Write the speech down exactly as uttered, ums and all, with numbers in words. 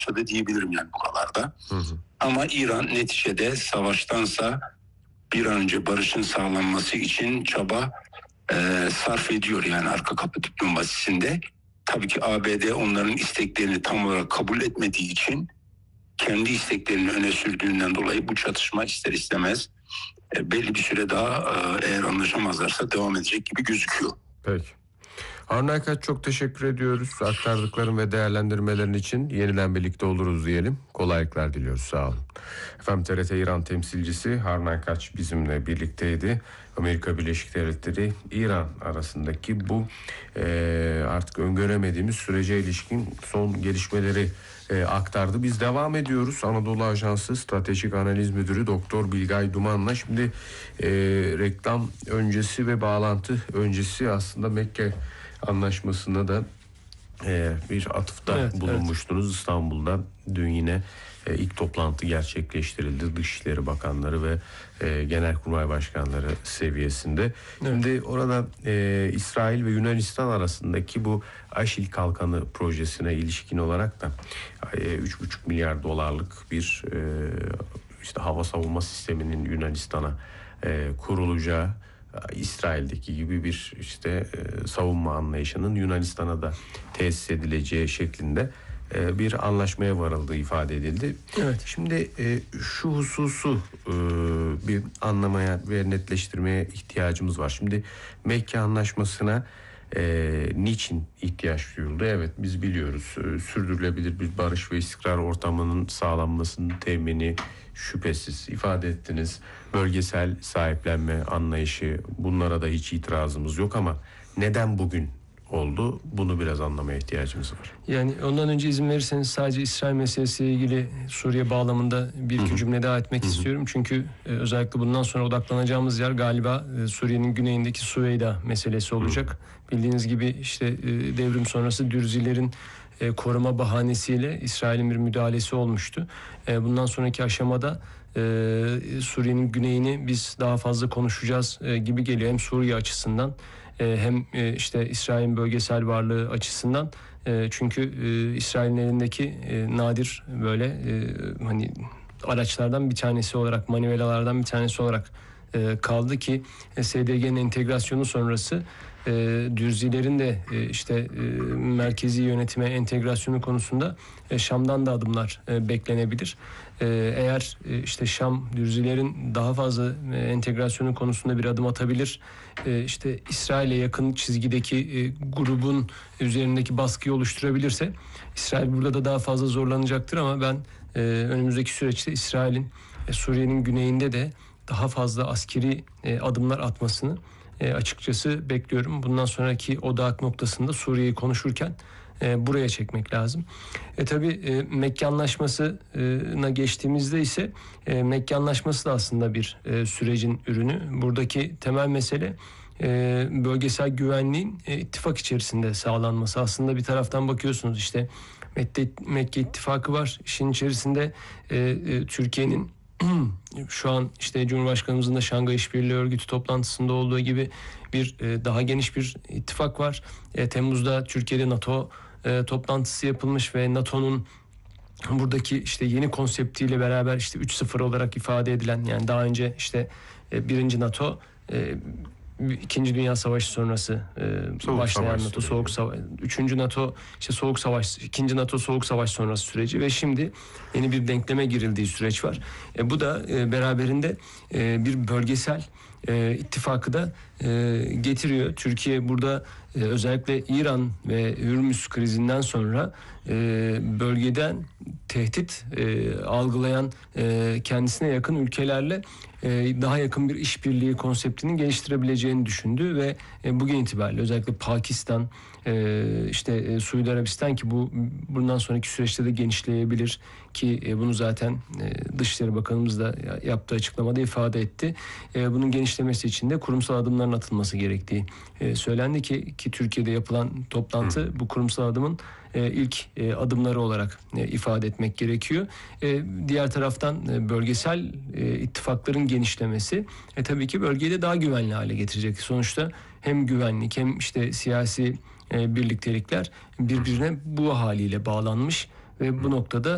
başladı diyebilirim yani buralarda. Hı hı. Ama İran neticede savaştansa bir an önce barışın sağlanması için çaba e, sarf ediyor yani arka kapı diplomasisinde. Tabii ki A B D onların isteklerini tam olarak kabul etmediği için kendi isteklerini öne sürdüğünden dolayı bu çatışma ister istemez e, belli bir süre daha e, eğer anlaşamazlarsa devam edecek gibi gözüküyor. Peki. Harun Aykaç, çok teşekkür ediyoruz. Aktardıkların ve değerlendirmelerin için yeniden birlikte oluruz diyelim. Kolaylıklar diliyoruz. Sağ olun. Efendim, T R T İran temsilcisi Harun Aykaç bizimle birlikteydi. Amerika Birleşik Devletleri İran arasındaki bu e, artık öngöremediğimiz sürece ilişkin son gelişmeleri e, aktardı. Biz devam ediyoruz. Anadolu Ajansı Stratejik Analiz Müdürü Doktor Bilgay Duman'la şimdi e, reklam öncesi ve bağlantı öncesi aslında Mekke Anlaşması'na da e, bir atıfta evet, bulunmuştunuz. Evet. İstanbul'da dün yine e, ilk toplantı gerçekleştirildi. Dışişleri Bakanları ve e, Genelkurmay Başkanları seviyesinde. Evet. Şimdi orada e, İsrail ve Yunanistan arasındaki bu Aşil Kalkanı projesine ilişkin olarak da e, üç buçuk milyar dolarlık bir e, işte hava savunma sisteminin Yunanistan'a e, kurulacağı, İsrail'deki gibi bir işte e, savunma anlayışının Yunanistan'a da tesis edileceği şeklinde e, bir anlaşmaya varıldığı ifade edildi. Evet. Şimdi e, şu hususu e, bir anlamaya ve netleştirmeye ihtiyacımız var. Şimdi Mekke Anlaşması'na e, niçin ihtiyaç duyuldu? Evet, biz biliyoruz. E, sürdürülebilir bir barış ve istikrar ortamının sağlanmasının temini şüphesiz ifade ettiniz. Bölgesel sahiplenme anlayışı, bunlara da hiç itirazımız yok ama neden bugün oldu? Bunu biraz anlamaya ihtiyacımız var. Yani ondan önce izin verirseniz sadece İsrail meselesiyle ilgili Suriye bağlamında bir iki cümle daha etmek Hı-hı. istiyorum. Çünkü e, özellikle bundan sonra odaklanacağımız yer galiba e, Suriye'nin güneyindeki Süveyda meselesi olacak. Hı-hı. Bildiğiniz gibi işte e, devrim sonrası Dürzilerin e, koruma bahanesiyle İsrail'in bir müdahalesi olmuştu. E, bundan sonraki aşamada e, Suriye'nin güneyini biz daha fazla konuşacağız e, gibi geliyor. Hem Suriye açısından hem işte İsrail'in bölgesel varlığı açısından, çünkü İsrail'in elindeki nadir böyle hani araçlardan bir tanesi olarak, manivelalardan bir tanesi olarak kaldı ki S D G'nin entegrasyonu sonrası Dürzilerin de işte merkezi yönetime entegrasyonu konusunda Şam'dan da adımlar beklenebilir. Eğer işte Şam Dürzilerin daha fazla entegrasyonu konusunda bir adım atabilir, işte İsrail'e yakın çizgideki grubun üzerindeki baskıyı oluşturabilirse İsrail burada da daha fazla zorlanacaktır. Ama ben önümüzdeki süreçte İsrail'in Suriye'nin güneyinde de daha fazla askeri adımlar atmasını açıkçası bekliyorum. Bundan sonraki odak noktasında Suriye'yi konuşurken e, buraya çekmek lazım. E tabii e, Mekke Anlaşması'na geçtiğimizde ise e, Mekke Anlaşması da aslında bir e, sürecin ürünü. Buradaki temel mesele e, bölgesel güvenliğin e, ittifak içerisinde sağlanması. Aslında bir taraftan bakıyorsunuz işte Mekke, Mekke İttifakı var. İşin içerisinde e, e, Türkiye'nin şu an işte Cumhurbaşkanımızın da Şangay İşbirliği Örgütü toplantısında olduğu gibi bir e, daha geniş bir ittifak var. E, Temmuz'da Türkiye'de NATO e, toplantısı yapılmış ve NATO'nun buradaki işte yeni konseptiyle beraber işte üç sıfır olarak ifade edilen, yani daha önce işte e, birinci NATO, e, İkinci Dünya Savaşı sonrası e, başlayan savaş NATO süreci. soğuk savaş, üçüncü NATO işte soğuk savaş, ikinci NATO soğuk savaş sonrası süreci ve şimdi yeni bir denkleme girildiği süreç var. E, bu da e, beraberinde e, bir bölgesel e, ittifakı da e, getiriyor. Türkiye burada e, özellikle İran ve Hürmüz krizinden sonra e, bölgeden tehdit e, algılayan e, kendisine yakın ülkelerle e, daha yakın bir işbirliği konseptinin geliştirebileceğini düşündü ve e, bugün itibariyle özellikle Pakistan, e, işte e, Suudi Arabistan ki bu bundan sonraki süreçte de genişleyebilir ki e, bunu zaten e, Dışişleri Bakanımız da yaptığı açıklamada ifade etti. E, bunun genişlemesi için de kurumsal adımların atılması gerektiği e, söylendi ki ki Türkiye'de yapılan toplantı Hı. bu kurumsal adımın e, ilk e, adımları olarak e, ifade etmek gerekiyor. E, diğer taraftan e, bölgesel e, ittifakların genişlemesi e, tabii ki bölgeyi de daha güvenli hale getirecek. Sonuçta hem güvenlik hem işte siyasi e, birliktelikler birbirine bu haliyle bağlanmış ve bu noktada